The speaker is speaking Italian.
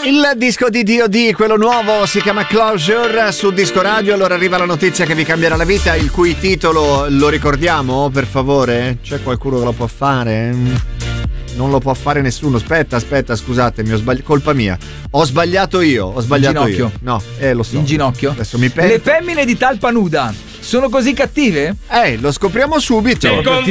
Il disco di D.O.D., quello nuovo, si chiama Closure su Disco Radio. Allora arriva la notizia che vi cambierà la vita, il cui titolo lo ricordiamo, per favore? C'è qualcuno che lo può fare? Non lo può fare nessuno. Aspetta, scusatemi, colpa mia. Ho sbagliato io. ginocchio. No, lo so. In ginocchio. Adesso mi pento. Le femmine di talpa nuda sono così cattive? Lo scopriamo subito.